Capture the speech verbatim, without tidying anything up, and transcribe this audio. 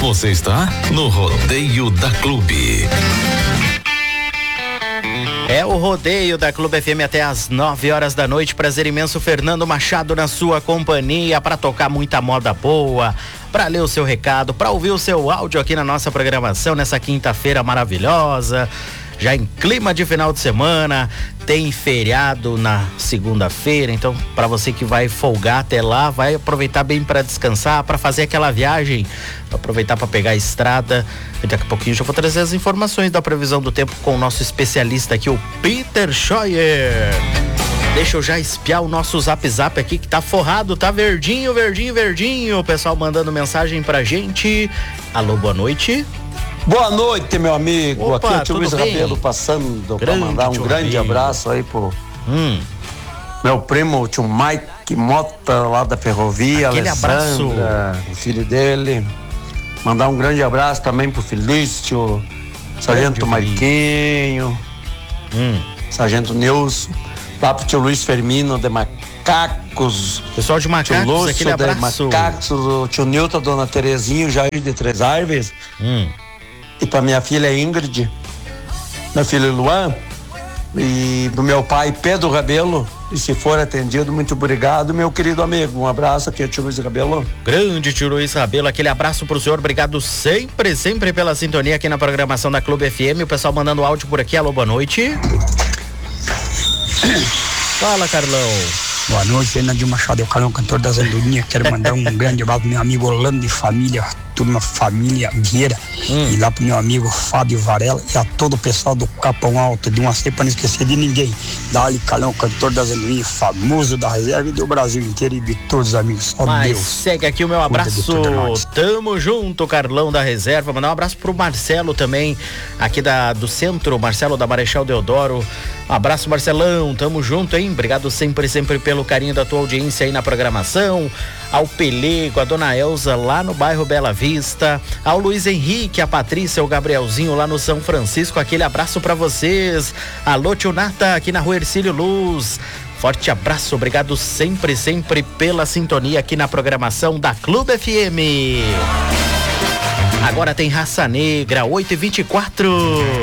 Você está no Rodeio da Clube. É o Rodeio da Clube F M até às nove horas da noite. Prazer imenso, Fernando Machado na sua companhia, para tocar muita moda boa, para ler o seu recado, para ouvir o seu áudio aqui na nossa programação nessa quinta-feira maravilhosa. Já em clima de final de semana, tem feriado na segunda-feira, então para você que vai folgar até lá, vai aproveitar bem para descansar, para fazer aquela viagem, pra aproveitar para pegar a estrada. E daqui a pouquinho já vou trazer as informações da previsão do tempo com o nosso especialista aqui, o Peter Scheuer. Deixa eu já espiar o nosso zap zap aqui que tá forrado, tá verdinho, verdinho, verdinho. O pessoal mandando mensagem pra gente. Alô, boa noite. Boa noite, meu amigo. Opa, aqui é o tio Luiz bem? Rabelo passando para Grande mandar um tio grande Rabelo. abraço aí pro Hum. meu primo, o tio Mike Mota, lá da Ferrovia, Aquele Alessandra, o filho dele. Mandar um grande abraço também pro Felício, Sargento Grande Marquinho, Hum. Sargento Nilson, lá pro tio Luiz Fermino de Macacos, Pessoal de tio Macacos, Lúcio aquele de abraço. Macacos, o tio Nilton, dona Terezinha, o Jair de Três Árvores. Hum. E pra minha filha Ingrid, meu filho Luan, e pro meu pai Pedro Rabelo. E se for atendido, muito obrigado, meu querido amigo. Um abraço, aqui é o tio Luiz Rabelo. Grande tio Luiz Rabelo, aquele abraço pro senhor, obrigado sempre, sempre pela sintonia aqui na programação da Clube F M. O pessoal mandando áudio por aqui, alô, boa noite. Fala, Carlão. Boa noite, Fernandinho Machado, eu Carlão, cantor das Andorinhas. Quero mandar um grande abraço pro meu amigo Orlando e família, turma família Vieira, hum. e lá pro meu amigo Fábio Varela e a todo o pessoal do Capão Alto, de uma cepa, para não esquecer de ninguém. Dali Carlão, cantor das Andorinhas, famoso da reserva e do Brasil inteiro e de todos os amigos. Ó Mas Deus. segue aqui o meu abraço. Tamo junto, Carlão da reserva. Mandar um abraço pro Marcelo também, aqui da, do centro, Marcelo da Marechal Deodoro. Um abraço, Marcelão, tamo junto, hein? Obrigado sempre, sempre pelo carinho da tua audiência aí na programação. Ao Pelego, a dona Elza lá no bairro Bela Vista, ao Luiz Henrique, a Patrícia, o Gabrielzinho lá no São Francisco, aquele abraço pra vocês. Alô, tio Nata, aqui na rua Ercílio Luz. Forte abraço, obrigado sempre, sempre pela sintonia aqui na programação da Clube F M. Agora tem Raça Negra, oito e vinte e quatro.